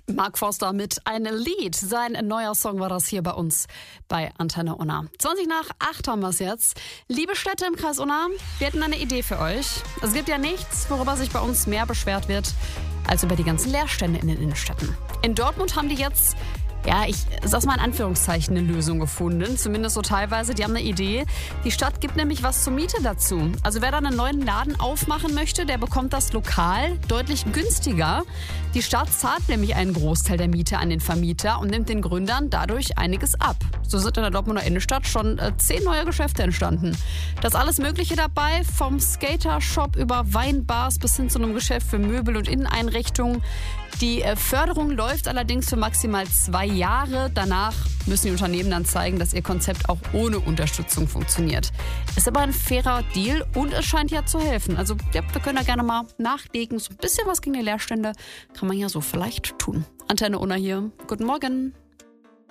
Mark Forster mit einem Lied. Sein neuer Song war das hier bei uns bei Antenne Unna. 7:20 haben wir es jetzt. Liebe Städte im Kreis Unna, wir hätten eine Idee für euch. Es gibt ja nichts, worüber sich bei uns mehr beschwert wird, als über die ganzen Leerstände in den Innenstädten. In Dortmund haben die jetzt, ich sag's mal in Anführungszeichen, eine Lösung gefunden. Zumindest so teilweise. Die haben eine Idee. Die Stadt gibt nämlich was zur Miete dazu. Also wer da einen neuen Laden aufmachen möchte, der bekommt das lokal deutlich günstiger. Die Stadt zahlt nämlich einen Großteil der Miete an den Vermieter und nimmt den Gründern dadurch einiges ab. So sind in der Dortmunder Innenstadt schon 10 neue Geschäfte entstanden. Das alles Mögliche dabei, vom Skater-Shop über Weinbars bis hin zu einem Geschäft für Möbel und Inneneinrichtungen. Die Förderung läuft allerdings für maximal 2 Jahre. Danach müssen die Unternehmen dann zeigen, dass ihr Konzept auch ohne Unterstützung funktioniert. Ist aber ein fairer Deal und es scheint ja zu helfen. Also wir können da gerne mal nachlegen. So ein bisschen was gegen die Leerstände kann man ja so vielleicht tun. Antenne Unna hier. Guten Morgen.